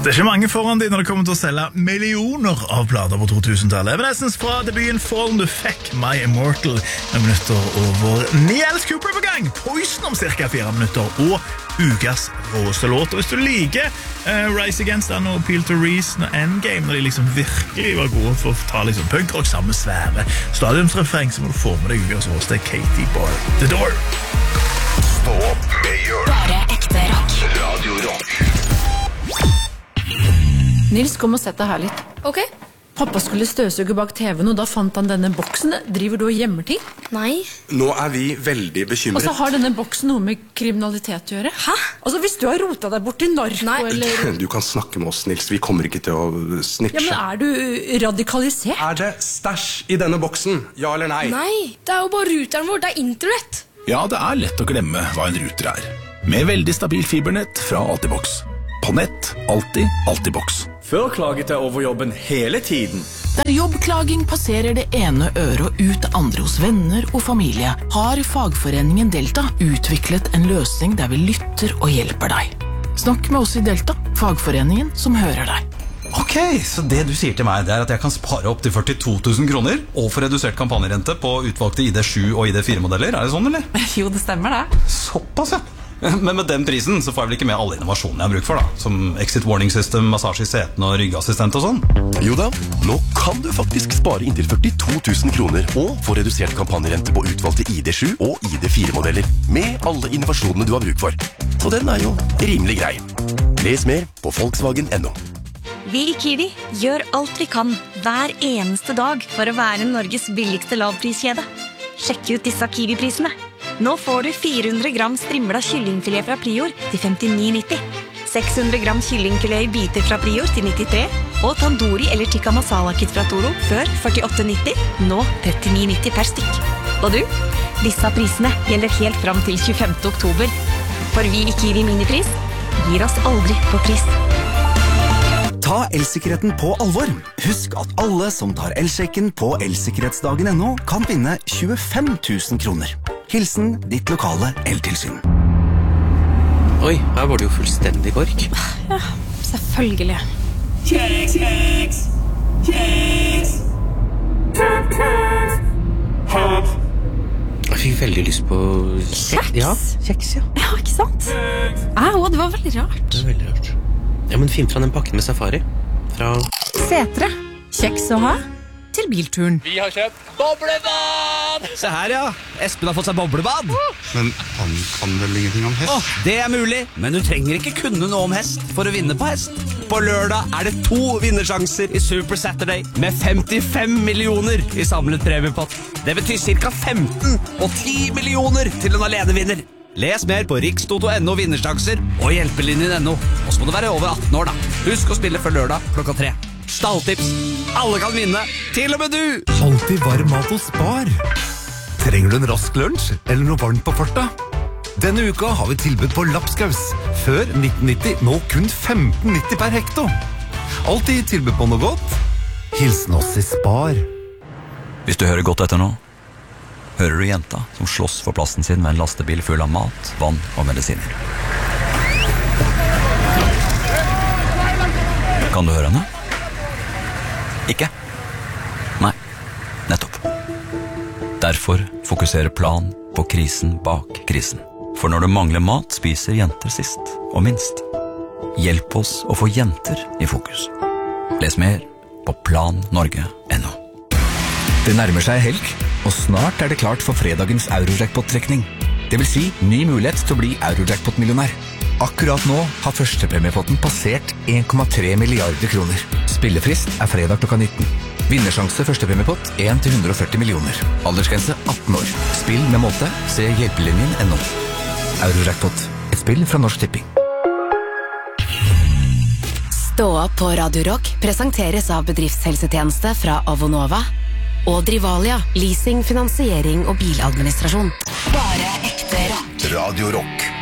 Det ikke mange foran de når det kommer til å selge millioner av plater på 2000-tallet. Evanescence fra debuten Fallen to Feck, My Immortal, minutter over 9. Alice Cooper på gang, Poison om cirka 4 minutter, og ukas råeste låt. Og hvis du liker Rise Against and Appeal to Reason og Endgame, når de liksom virkelig var gode for å ta liksom punkrock sammen svære stadiumsrefreng, så må du få med deg ukas råeste Katy Bar The Door. Stå opp med Jørn. Bare ekte rock. Radio Rock. Nils, kom og sett deg her litt. Ok. Pappa skulle støvsuge bak TV-en, og da fant han denne boksen. Driver du og gjemmer ting? Nei. Nå er vi veldig bekymret. Og så har denne boksen noe med kriminalitet å gjøre. Hæ? Altså, hvis du har rotet deg bort til narko, Nei. eller... Du kan snakke med oss, Nils. Vi kommer ikke til å snitche. Ja, men er du radikalisert? Er det stæsj i denne boksen? Ja eller nei? Nei, det er jo bare ruteren vår, det er internett. Ja, det er lett å glemme hva en router er. Med veldig stabil fibernett fra Altibox. På nett, alltid Altibox. Før klaget jeg over jobben hele tiden. Der jobbklaging passerer det ene øret og ut det andre hos venner og familie, har fagforeningen Delta utviklet en løsning der vi lytter og hjelper deg. Snakk med oss i Delta, fagforeningen som hører deg. Ok, så det du sier til meg, det er at jeg kan spare opp til 42 000 kroner og få redusert kampanjerente på utvalgte ID7 og ID4-modeller. Er det sånn, eller? Jo, det stemmer det. Såpass, ja. Men med den prisen så får jeg vel ikke med alle innovasjonene jeg har bruk for, da. Som exit warning system, massasje i setene og ryggassistent og sånn. Jo da, nå kan du faktisk spare inntil 42 000 kroner og få redusert kampanjerente på utvalgte ID7 og ID4-modeller med alle innovasjonene du har bruk for. Så den er jo rimelig grei. Les mer på Volkswagen.no. Vi i Kiwi gjør alt vi kan hver eneste dag for å være Norges billigste lavpriskjede. Sjekk ut disse Kiwi-prisene. Nå får du 400 gram strimla kyllingfilet fra Prior til 59,90. 600 gram kyllingfilet i biter fra Prior til 93. Og tandoori eller tikka masala kit fra Toro før 48,90. Nå 39,90 per stykk. Og du, disse prisene gjelder helt fram til 25. oktober. For vi i Kiwi Minipris gir oss aldri på pris. Ta elsikkerheten på alvor. Husk at alle som tar elsjekken på elsikkerhetsdagen.no kan vinne 25 000 kroner. Hilsen ditt lokale eltilsyn. Oi, her var det jo fullstendig kork. Ja, selvfølgelig. Kjeks, kjeks, kjeks. Kjeks. Jeg fikk veldig lyst på Kjeks? Ja, kjeks, ja. Ja, ikke sant? Det var veldig rart. Det var veldig rart. Ja, men finn fra den pakken med safari. Fra Setre. Kjeks å ha til bilturen. Vi har kjøpt boblebad! Se her, ja. Espen har fått seg boblebad. Men han kan vel ingenting om hest? Det er mulig, men du trenger ikke kunne noe om hest for å vinne på hest. På lørdag er det 2 vinnersjanser i Super Saturday med 55 millioner i samlet premiepott. Det betyr ca. 15 og 10 millioner til en alenevinner. Les mer på rikstoto.no vinnersjanser og hjelpelinjen.no. Og så må du være over 18 år, da. Husk å spille før lørdag klokka 3. Stalltips. Alle kan vinne, til og med du! Alltid varm mat hos Spar. Trenger du en rask lunsj eller noe varmt på farta? Denne uka har vi tilbud på lapskaus. Før 1990, nå kun 15,90 per hekto. Alltid tilbud på noe godt. Hilsen oss i Spar. Hvis du hører godt etter nå, hører du jenta som slåss for plassen sin med en lastebil full av mat, vann og medisiner. Kan du høre henne? Ikke? Nei, nettopp. Derfor fokuserer Plan på krisen bak krisen. For når det mangler mat, spiser jenter sist og minst. Hjelp oss å få jenter i fokus. Les mer på plannorge.no. Det nærmer seg helg, og snart er det klart for fredagens Eurojackpot-trekning. Det vil si ny mulighet til å bli Eurojackpot-millionær. Akkurat nå har førstepremiepotten passert 1,3 milliarder kroner. Spillefrist er fredag klokka 19. Vinnersjanse førstepremiepott 1-140 millioner. Aldersgrense 18 år. Spill med måte. Se hjelpelinjen.no. Eurojackpot. Et spill fra Norsk Tipping. Stå opp på Radio Rock presenteres av bedriftshelsetjeneste fra Avonova og Drivalia, leasing, finansiering og biladministrasjon. Bare ekte rock. Radio Rock.